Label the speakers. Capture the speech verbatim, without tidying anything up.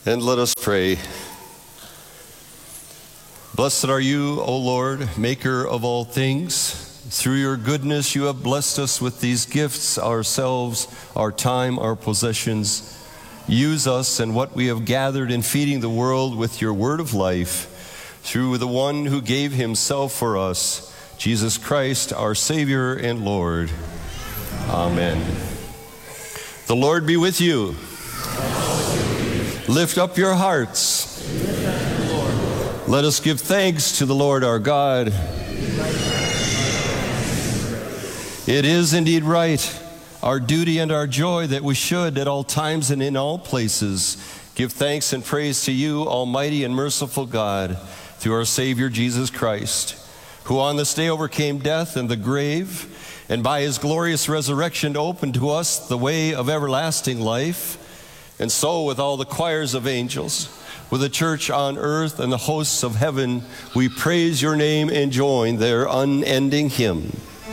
Speaker 1: And let us pray. Blessed are you, O Lord, maker of all things. Through your goodness you have blessed us with these gifts, ourselves, our time, our possessions. Use us and what we have gathered in feeding the world with your word of life, through the one who gave himself for us, Jesus Christ, our Savior and Lord. Amen. The Lord be with you. Lift up your hearts. Let us give thanks to the Lord our God. It is indeed right, our duty and our joy, that we should at all times and in all places give thanks and praise to you, Almighty and merciful God, through our Savior Jesus Christ, who on this day overcame death and the grave, and by his glorious resurrection opened to us the way of everlasting life. And so with all the choirs of angels, with the church on earth and the hosts of heaven, we praise your name and join their unending hymn.